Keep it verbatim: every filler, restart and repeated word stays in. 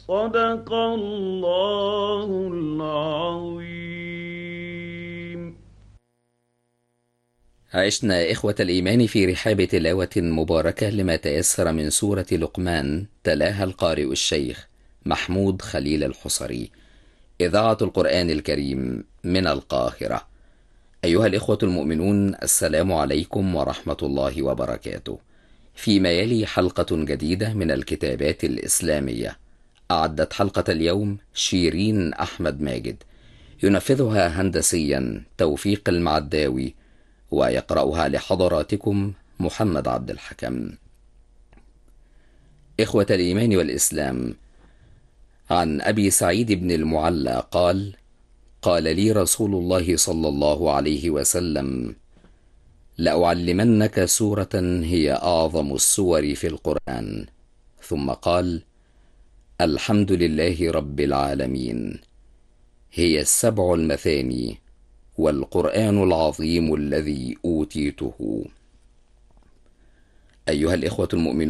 صدق الله العظيم. عشنا إخوة الإيمان في رحاب تلاوة مباركة لما تيسر من سورة لقمان، تلاها القارئ الشيخ محمود خليل الحصري، إذاعة القرآن الكريم من القاهرة. أيها الإخوة المؤمنون، السلام عليكم ورحمة الله وبركاته. فيما يلي حلقة جديدة من الكتابات الإسلامية. أعدت حلقة اليوم شيرين أحمد ماجد، ينفذها هندسيا توفيق المعداوي، ويقرأها لحضراتكم محمد عبد الحكم. إخوة الإيمان والإسلام، عن أبي سعيد بن المعلى قال: قال لي رسول الله صلى الله عليه وسلم: لأعلمنك سورة هي أعظم السور في القرآن. ثم قال: الحمد لله رب العالمين. هي السبع المثاني والقرآن العظيم الذي أوتيته. أيها الإخوة المؤمنون،